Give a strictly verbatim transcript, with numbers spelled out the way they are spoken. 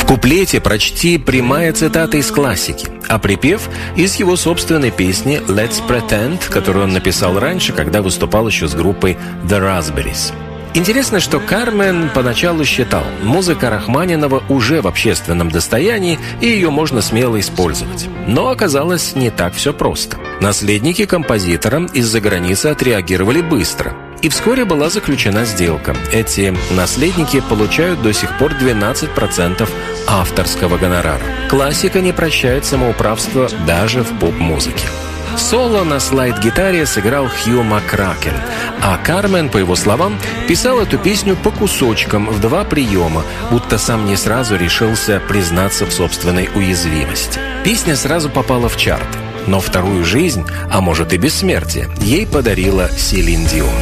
куплете прочти прямая цитата из классики, а припев из его собственной песни «Let's Pretend», которую он написал раньше, когда выступал еще с группой The Raspberries. Интересно, что Кармен поначалу считал, музыка Рахманинова уже в общественном достоянии, и ее можно смело использовать. Но оказалось, не так все просто. Наследники композитора из-за границы отреагировали быстро. И вскоре была заключена сделка. Эти наследники получают до сих пор двенадцать процентов авторского гонорара. Классика не прощает самоуправства даже в поп-музыке. Соло на слайд-гитаре сыграл Хью Макракен, а Кармен, по его словам, писал эту песню по кусочкам в два приема, будто сам не сразу решился признаться в собственной уязвимости. Песня сразу попала в чарты, но вторую жизнь, а может и бессмертие, ей подарила Селин Дион.